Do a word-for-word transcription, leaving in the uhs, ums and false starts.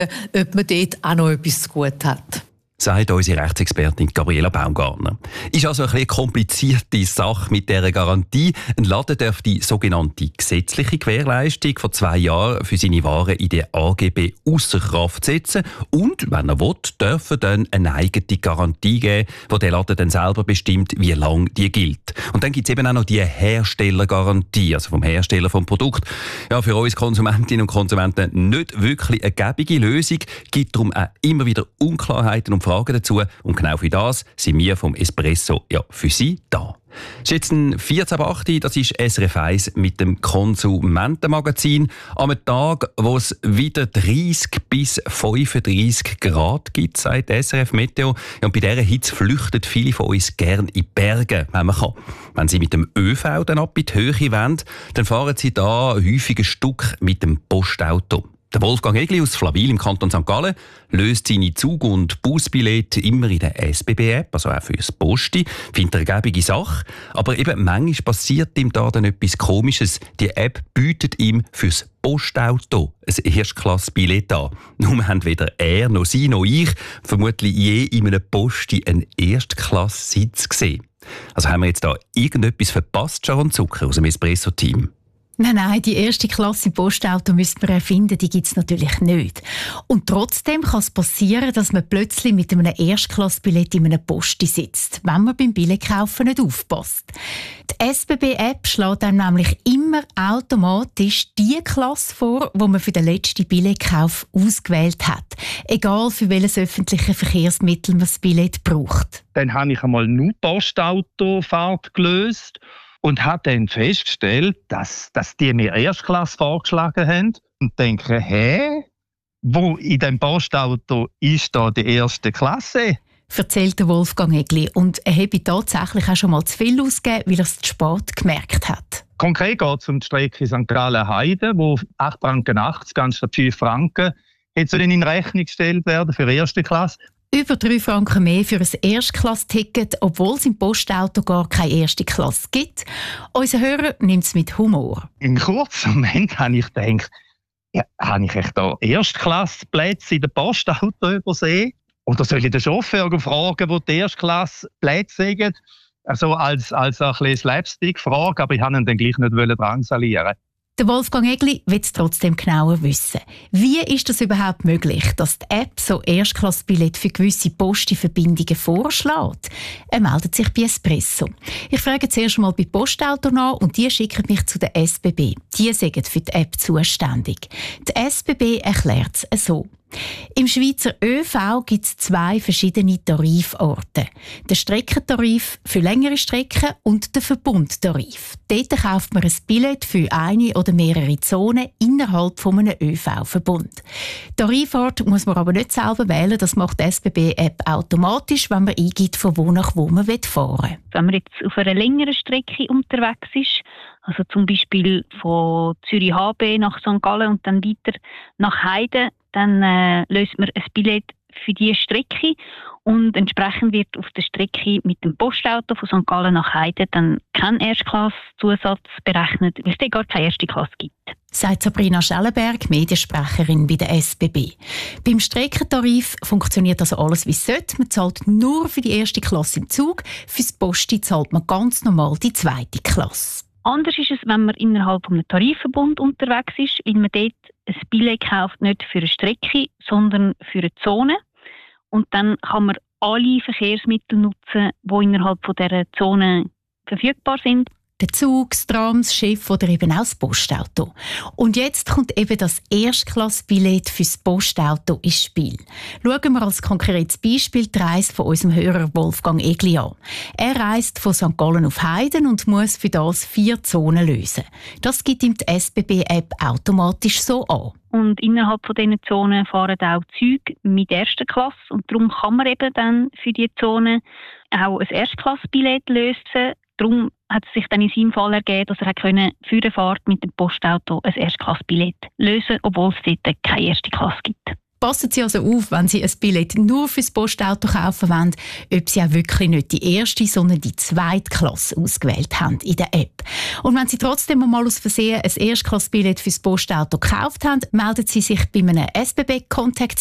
ob man dort auch noch etwas zu gut hat. Sagt unsere Rechtsexpertin Gabriela Baumgartner. Ist also eine komplizierte Sache mit dieser Garantie. Ein Laden darf die sogenannte gesetzliche Gewährleistung von zwei Jahren für seine Waren in der A G B ausser Kraft setzen und, wenn er will, dürfen dann eine eigene Garantie geben, wo der Laden dann selber bestimmt, wie lange die gilt. Und dann gibt es eben auch noch die Herstellergarantie, also vom Hersteller vom Produkt. Ja, für uns Konsumentinnen und Konsumenten nicht wirklich eine gäbige Lösung, gibt darum auch immer wieder Unklarheiten und Fragen dazu. Und genau für das sind wir vom Espresso ja für Sie da. Es ist jetzt ein vierzehn Uhr acht, das ist S R F eins mit dem Konsumentenmagazin. Am Tag, wo es wieder dreißig bis fünfunddreißig Grad gibt, sagt S R F Meteo. Ja, und bei dieser Hitze flüchten viele von uns gerne in die Berge, wenn man kann. Wenn sie mit dem ÖV dann ab in die Höhe wollen, dann fahren sie da häufig ein Stück mit dem Postauto. Der Wolfgang Egli aus Flawil im Kanton Sankt Gallen löst seine Zug- und Busbillette immer in der S B B-App, also auch fürs Posti. Findet eine gäbige Sache. Aber eben manchmal passiert ihm da dann etwas Komisches. Die App bietet ihm fürs Postauto ein Erstklasse-Billett an. Nun haben weder er noch sie noch ich vermutlich je in einem Posti einen Erstklasse-Sitz gesehen. Also haben wir jetzt da irgendetwas verpasst, Sharon Zucker aus dem Espresso-Team? Nein, nein, die erste Klasse im Postauto müsste man erfinden, die gibt es natürlich nicht. Und trotzdem kann es passieren, dass man plötzlich mit einem Erstklassbillett in einem Posti sitzt, wenn man beim Billettkaufen nicht aufpasst. Die S B B-App schlägt einem nämlich immer automatisch die Klasse vor, die man für den letzten Billettkauf ausgewählt hat. Egal für welches öffentliche Verkehrsmittel man das Billett braucht. Dann habe ich einmal nur Postautofahrt gelöst. Und habe dann festgestellt, dass, dass die mir Erstklasse vorgeschlagen haben. Und denke, hä? Wo in dem Postauto ist da die erste Klasse? Erzählt der Wolfgang Egli. Und er habe tatsächlich auch schon mal zu viel ausgegeben, weil er es zu spät gemerkt hat. Konkret geht es um die Strecke Sankt Gallen-Heide, wo acht Franken achtzig anstatt fünf Franken jetzt dann in Rechnung gestellt werden für erste Klasse. Über drei Franken mehr für ein Erstklass-Ticket, obwohl es im Postauto gar keine erste Klasse gibt. Unser Hörer nimmt es mit Humor. Im kurzen Moment habe ich gedacht, ja, habe ich echt da Erstklassplätze in den Postauto übersehen? Oder soll ich den Chauffeur fragen, wo die Erstklassplätze sind? Also als, als ein bisschen Slapstick-Frage, aber ich wollte ihn dann gleich nicht drangsalieren. Der Wolfgang Egli will es trotzdem genauer wissen. Wie ist es überhaupt möglich, dass die App so Erstklassbillett für gewisse Posti-Verbindungen vorschlägt? Er meldet sich bei Espresso. Ich frage zuerst mal bei Postauto nach und die schicken mich zu der S B B. Die sind für die App zuständig. Die S B B erklärt es so. Im Schweizer ÖV gibt es zwei verschiedene Tariforte. Den Streckentarif für längere Strecken und den Verbundtarif. Dort kauft man ein Billett für eine oder mehrere Zonen innerhalb von einem ÖV-Verbund. Tarifort muss man aber nicht selber wählen, das macht die S B B-App automatisch, wenn man eingibt, von wo nach wo man fahren will. Wenn man jetzt auf einer längeren Strecke unterwegs ist, also zum Beispiel von Zürich H B nach Sankt Gallen und dann weiter nach Heide, dann äh, löst man ein Billett für diese Strecke und entsprechend wird auf der Strecke mit dem Postauto von Sankt Gallen nach Heide dann kein Erstklasszusatz berechnet, weil es dort gar keine erste Klasse gibt. Sagt Sabrina Schellenberg, Mediensprecherin bei der S B B. Beim Streckentarif funktioniert also alles wie es sollte. Man zahlt nur für die erste Klasse im Zug, fürs Posti zahlt man ganz normal die zweite Klasse. Anders ist es, wenn man innerhalb eines Tarifverbund unterwegs ist, weil man dort ein Billett kauft, nicht für eine Strecke, sondern für eine Zone. Und dann kann man alle Verkehrsmittel nutzen, die innerhalb dieser Zone verfügbar sind. Der Zug, das Tram, das Schiff oder eben auch das Postauto. Und jetzt kommt eben das Erstklassbillett für das Postauto ins Spiel. Schauen wir als konkretes Beispiel die Reise von unserem Hörer Wolfgang Egli an. Er reist von Sankt Gallen auf Heiden und muss für das vier Zonen lösen. Das gibt ihm die S B B-App automatisch so an. Und innerhalb von diesen Zonen fahren auch Züge mit erster Klasse. Und darum kann man eben dann für diese Zone auch ein Erstklassbillett lösen. Darum hat es sich dann in seinem Fall ergeben, dass er können für eine Fahrt mit dem Postauto ein Erstklassbillett lösen konnte, obwohl es dort keine erste Klasse gibt. Passen Sie also auf, wenn Sie ein Billett nur fürs Postauto kaufen wollen, ob Sie auch wirklich nicht die erste, sondern die zweite Klasse ausgewählt haben in der App. Und wenn Sie trotzdem mal aus Versehen ein Erstklasse-Billett fürs Postauto gekauft haben, melden Sie sich bei einem S B B Contact